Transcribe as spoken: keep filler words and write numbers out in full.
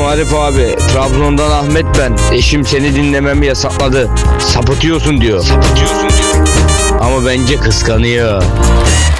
Arif abi, Trabzon'dan Ahmet ben. Eşim seni dinlememi yasakladı. Sapıtıyorsun diyor. Sapıtıyorsun diyor. Ama bence kıskanıyor.